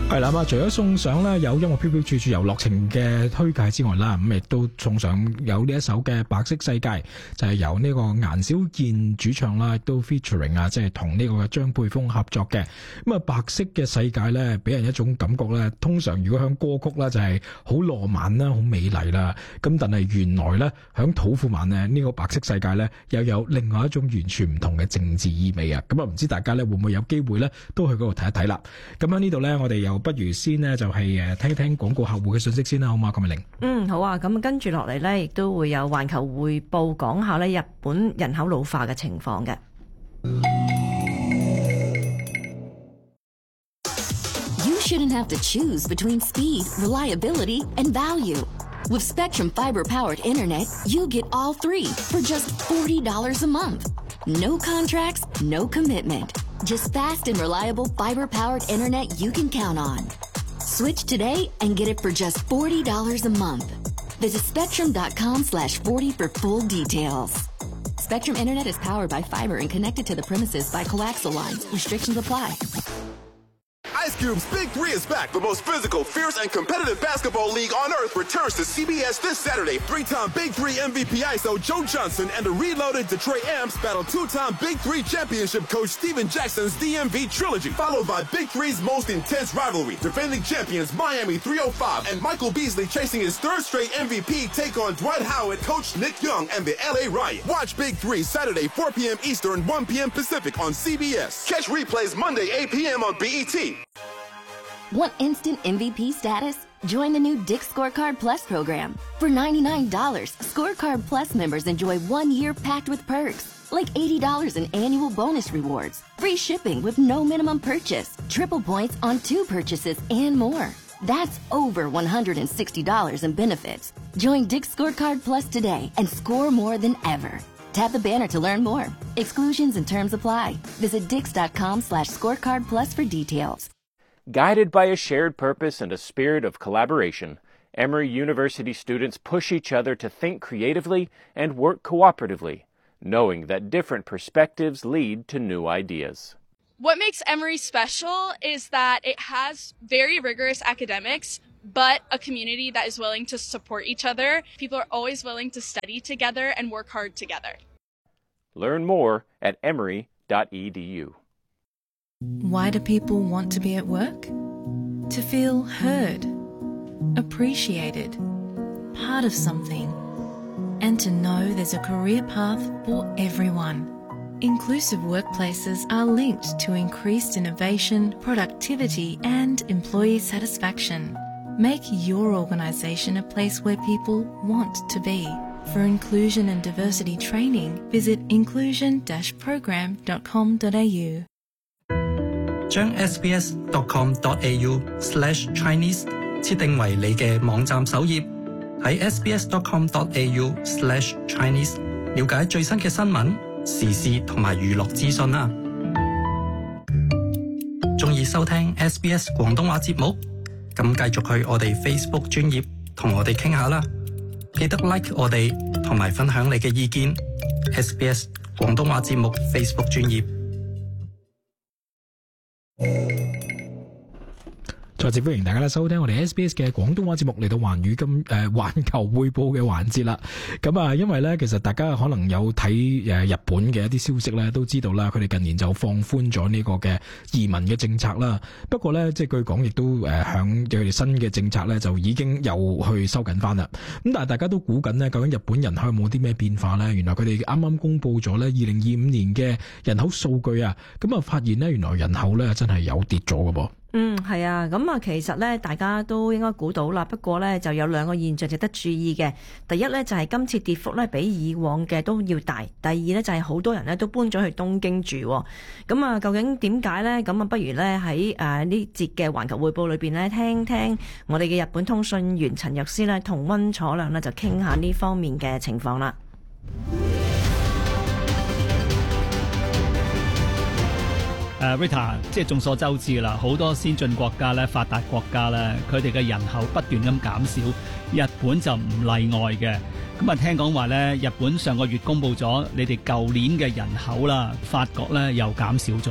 係啦，除咗送上咧有音樂飄飄處處遊樂情嘅推介之外啦，咁亦都送上有呢一首嘅白色世界，就係由呢個顏小健主唱啦，亦都 featuring 啊，即係同呢個張佩峰合作嘅。咁啊，白色嘅世界咧，俾人一種感覺咧，通常如果響歌曲咧就係好浪漫啦，好美麗啦。咁但係原來咧響土庫曼咧呢個白色世界咧，又有另外一種完全唔同嘅政治意味啊！咁啊，唔知大家咧會唔會有機會咧都去嗰度睇一睇啦？咁喺呢度咧，我哋又不如先呢，就係聽一聽廣告客戶嘅信息先啦，好嘛？郭美玲。 好啊。咁跟住落嚟呢，亦都會有環球匯報講下呢日本人口老化嘅情況嘅。 You shouldn't have to choose between speed, reliability, and value. With Spectrum Fiber-powered internet, you get all three for just $40 a month. No contracts, no commitment. Just fast and reliable fiber-powered internet you can count on. Switch today and get it for just $40 a month. Visit spectrum.com/40 for full details. Spectrum Internet is powered by fiber and connected to the premises by coaxial lines. Restrictions apply. Ice Cube's Big Three is back. The most physical, fierce, and competitive basketball league on earth returns to CBS this Saturday. Three-time Big Three MVP ISO Joe Johnson and the reloaded Detroit Amps battle two-time Big Three championship coach Steven Jackson's DMV trilogy, followed by Big Three's most intense rivalry. Defending champions Miami 305 and Michael Beasley chasing his third straight MVP take on Dwight Howard, coach Nick Young, and the LA Riot. Watch Big Three Saturday 4 p.m. Eastern, 1 p.m. Pacific on CBS. Catch replays Monday 8 p.m. on BET. Want instant MVP status? Join the new Dick's Scorecard Plus program. For $99, Scorecard Plus members enjoy 1 year packed with perks, like $80 in annual bonus rewards, free shipping with no minimum purchase, triple points on 2 purchases, and more. That's over $160 in benefits. Join Dick's Scorecard Plus today and score more than ever. Tap the banner to learn more. Exclusions and terms apply. Visit dix.com/scorecard plus for details. Guided by a shared purpose and a spirit of collaboration, Emory University students push each other to think creatively and work cooperatively, knowing that different perspectives lead to new ideas. What makes Emory special is that it has very rigorous academics, but a community that is willing to support each other. People are always willing to study together and work hard together. Learn more at emory.edu. Why do people want to be at work? To feel heard, appreciated, part of something, and to know there's a career path for everyone. Inclusive workplaces are linked to increased innovation, productivity, and employee satisfaction. Make your organisation a place where people want to be. For inclusion and diversity training, visit inclusion-program.com.au. 將 sbs.com.au/chinese 設定為你嘅網站首頁，喺 sbs.com.au/chinese 了解最新嘅新聞、時事同埋娛樂資訊啦。鍾意收聽 SBS 廣東話節目，咁繼續去我哋 Facebook 專頁同我哋傾下啦。記得 like 我哋同埋分享你嘅意見。SBS 廣東話節目 Facebook 專頁。 再次歡迎大家收聽我哋 SBS 嘅廣東話節目，嚟到環球匯報嘅環節啦。咁啊，因為咧，其實大家可能有睇日本嘅一啲消息咧，都知道啦，佢哋近年就放寬咗呢個嘅移民嘅政策啦。不過咧，即係據講亦都響佢哋新嘅政策咧，就已經又去收緊翻啦。咁但係大家都估緊呢，究竟日本人口有冇啲咩變化咧？原來佢哋啱啱公布咗咧2025年嘅人口數據啊，咁啊發現呢，原來人口咧真係有跌咗㗎噃。 係啊，咁啊，其實咧，大家都應該估到啦。不過咧，就有兩個現象值得注意嘅。第一咧，就係今次跌幅咧，比以往嘅都要大。第二咧，就係好多人咧都搬咗去東京住。咁啊，究竟點解咧？咁啊，不如咧喺呢節嘅環球匯報裏邊咧，聽聽我哋嘅日本通訊員陳若思咧，同溫楚亮咧就傾下呢方面嘅情況啦。 Rita， 即係眾所周知啦，好多先進國家咧、發達國家咧，佢哋嘅人口不斷咁減少，日本就唔例外嘅。咁啊，聽講話咧，日本上個月公布咗你哋舊年嘅人口啦，發覺咧又減少咗。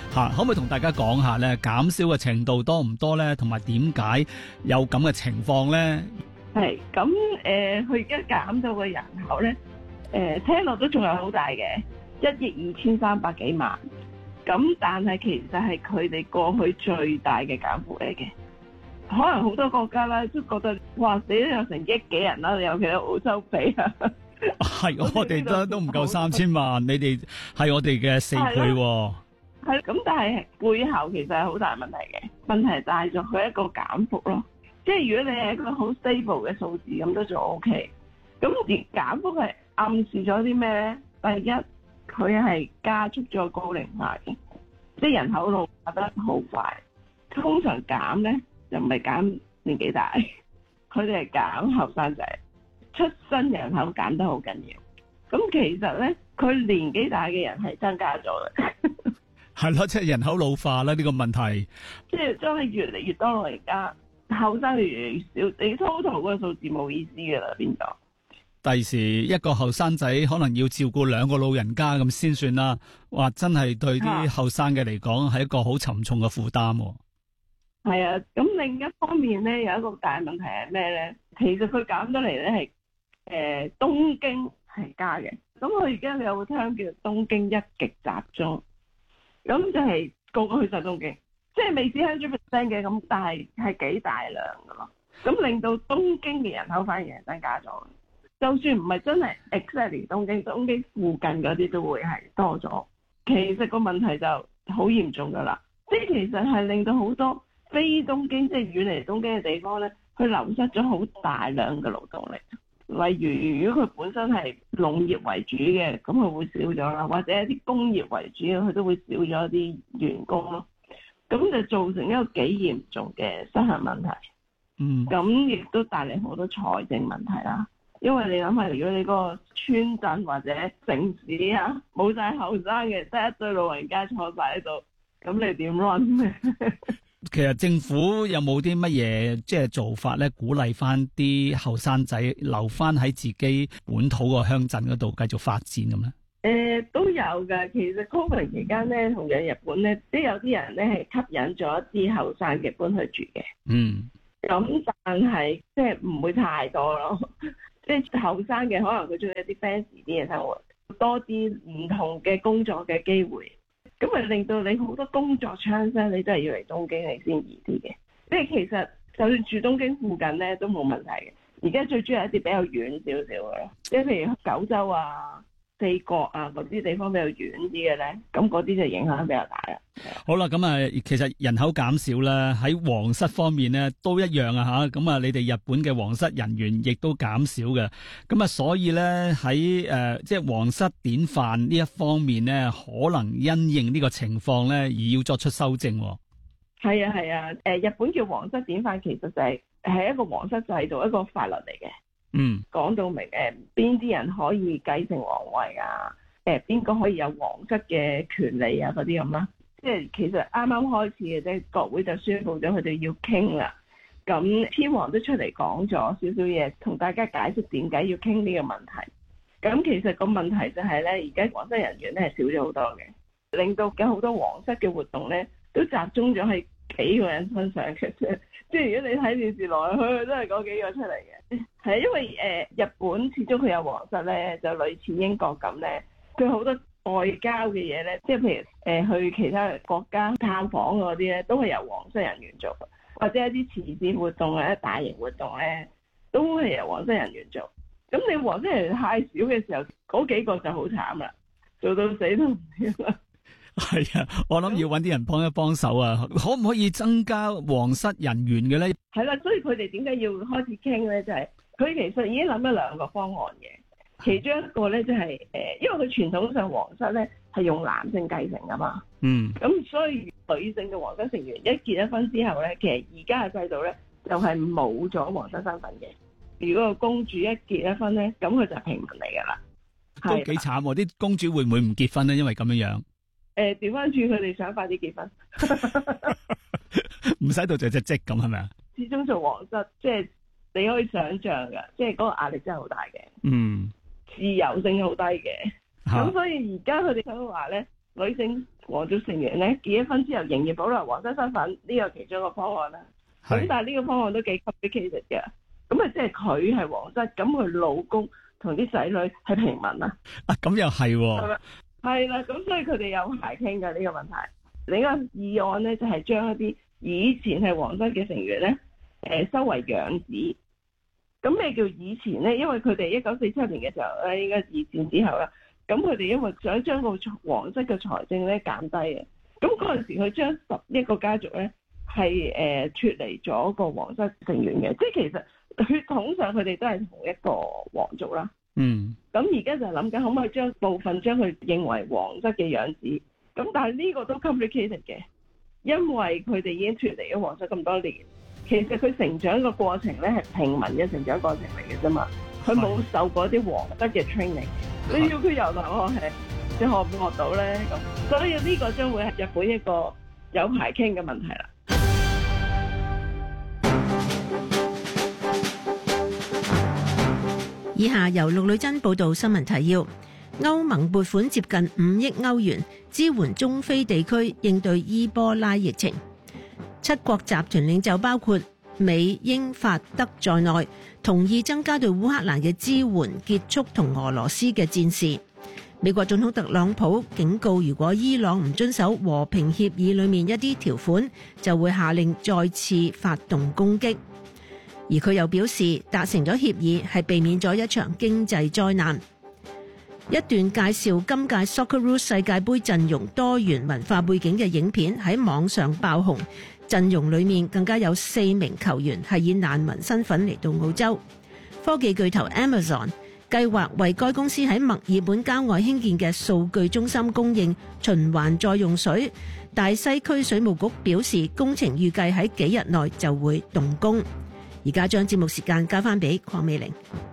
可唔可以同大家講下咧減少嘅程度多唔多咧，同埋點解有咁嘅情況咧？ 係咁佢而家減到嘅人口咧，聽落都仲係好大嘅，1億2300幾萬。咁但係其實係佢哋過去最大嘅減幅嚟嘅。可能好多國家啦都覺得，哇！死都有成億幾人啦，尤其係澳洲比啊。 係我哋都唔夠3000萬，你哋係我哋嘅4倍喎。 係咁，但係背後其實係好大問題嘅。問題大咗佢一個減幅咯。即係如果你係一個好 stable 嘅數字，咁都仲 OK。咁而減幅係暗示咗啲咩咧？第一，佢係加速咗高齡化嘅，即係人口老化得好快。通常減咧就唔係減年紀大，佢哋係減後生仔，出生人口減得好緊要。咁其實咧，佢年紀大嘅人係增加咗嘅。 係咯，即係人口老化啦，呢個問題。 即係將係越嚟越多老人家，後生越嚟越少，你 total 嗰個數字冇意思㗎啦，變咗。 第時一個後生仔可能要照顧2個老人家咁先算啦，哇！真係對啲後生嘅嚟講係一個好沉重嘅負擔。 係啊，咁另一方面咧，有一個大問題係咩咧？其實佢減咗嚟咧係東京係加嘅，咁佢而家有個 term 叫做東京一極集中，咁就係個個去晒東京，即係未止 100% 嘅，咁但係幾大量㗎咯，咁令到東京嘅人口反而係增加咗。就算唔係真係 exactly 東京附近嗰啲都會係多咗。其實個問題就好嚴重㗎啦，即係其實係令到好多非東京即係遠離東京嘅地方咧，佢流失咗好大量嘅勞動力。例如，如果佢本身係農業為主嘅，咁佢會少咗啦；或者一啲工業為主嘅，佢都會少咗啲員工咯。咁就造成一個幾嚴重嘅失衡問題。咁亦都帶嚟好多財政問題啦。因為你諗下，如果你嗰個村鎮或者城市啊，冇晒後生嘅，得一堆老人家坐晒喺度，咁你點 run 咧？ 其實政府有冇啲乜嘢即係做法咧，鼓勵翻啲後生仔留翻喺自己本土個鄉鎮嗰度繼續發展咁咧？ 都有㗎。其實 COVID 期間咧，同樣日本咧，都有啲人咧係吸引咗一啲後生嘅搬去住嘅。咁但係即係唔會太多咯。即係後生嘅，可能佢中意一啲 fancy 啲嘅生活，多啲唔同嘅工作嘅機會，咁咪令到你好多工作 chance 咧，你都係要嚟東京你先易啲嘅。即係其實就算住東京附近咧都冇問題嘅。而家最主要係一啲比較遠少少嘅咯，即係譬如九州啊、四國啊嗰啲地方比較遠啲嘅咧，咁嗰啲就影響比較大啦。 好啦，咁啊，其實人口減少啦，喺皇室方面咧都一樣啊吓，咁啊，你哋日本嘅皇室人員亦都減少嘅，咁啊，所以咧喺即係皇室典範呢一方面咧，可能因應呢個情況咧而要作出修正。 係啊，日本叫皇室典範，其實就係一個皇室制度，一個法律嚟嘅。講到明邊啲人可以繼承皇位啊，邊個可以有皇室嘅權利啊嗰啲咁啦。即係其實啱啱開始嘅啫，國會就宣布咗佢哋要傾啦。咁天皇都出嚟講咗少少嘢，同大家解釋點解要傾呢個問題。咁其實個問題就係咧，而家皇室人員咧係少咗好多嘅，令到有好多皇室嘅活動咧都集中咗喺幾個人身上嘅啫。即係如果你睇電視來去都係嗰幾個出嚟嘅，係因為日本始終佢有皇室咧，就類似英國咁咧，佢好多外交嘅嘢咧，即係譬如去其他國家探訪嗰啲咧，都係由皇室人員做，或者一啲慈善活動啊、大型活動咧，都係由皇室人員做。咁你皇室人員太少嘅時候，嗰幾個就好慘啦，做到死都唔掂啦。 係啊，我諗要搵啲人幫一幫手啊！可唔可以增加皇室人員嘅咧？ 係啦，所以佢哋點解要開始傾咧？就係佢其實已經諗咗2個方案嘅。其中一個咧就係因為佢傳統上皇室咧係用男性繼承噶嘛。咁所以女性嘅皇室成員一結咗婚之後咧，其實而家嘅制度咧就係冇咗皇室身份嘅。如果個公主一結咗婚咧，咁佢就係平民嚟噶啦。 都幾慘喎！啲公主會唔會唔結婚咧？因為咁樣。 調翻轉佢哋想快啲結婚， 唔使到就隻積咁係咪啊？ 始終做皇室，即係你可以想象噶，即係嗰個壓力真係好大嘅。自由性好低嘅。咁所以而家佢哋想話咧， 女性皇族成員咧結咗婚之後仍然保留皇室身份，呢個其中一個方案啦。咁但係呢個方案都幾 complicated 嘅。咁啊，即係佢係皇室，咁佢老公同啲仔女係平民啦。 啊，咁又係喎。 係啦，咁所以佢哋有排傾嘅呢個問題。另一個議案咧就係將一啲以前係皇室嘅成員咧，收為養子。咁咩叫以前咧？因為佢哋1947年嘅時候咧，應該二戰之後啦。咁佢哋因為想將個皇室嘅財政咧減低嘅，咁嗰陣時佢將11個家族咧係脫離咗個皇室成員嘅，即係其實血統上佢哋都係同一個皇族啦。 嗯。咁而家就諗緊可唔可以將部分將佢認為皇室嘅養子，咁但係呢個都 complicated 嘅，因為佢哋已經脫離咗皇室咁多年，其實佢成長個過程咧係平民嘅成長過程嚟嘅啫嘛，佢冇受過啲皇室嘅 training。你要佢由頭學起，你學唔學到咧？咁所以呢個將會係日本一個有排傾嘅問題啦。 以下由陸女珍報道新聞提要：歐盟撥款接近5億歐元支援中非地區應對伊波拉疫情。7國集團領袖包括美、英、法、德在內，同意增加對烏克蘭嘅支援，結束同俄羅斯嘅戰事。美國總統特朗普警告，如果伊朗唔遵守和平協議裏面一啲條款，就會下令再次發動攻擊。而佢又表示，達成咗協議係避免咗一場經濟災難。一段介紹今屆 Socceroos 世界盃陣容多元文化背景嘅影片喺網上爆紅，陣容裏面更加有4名球員係以難民身份嚟到澳洲。科技巨頭 Amazon 計劃為該公司喺墨爾本郊外興建嘅數據中心供應循環再用水。大西區水務局表示，工程預計喺幾日內就會動工。而家將節目時間交翻俾鄺美玲。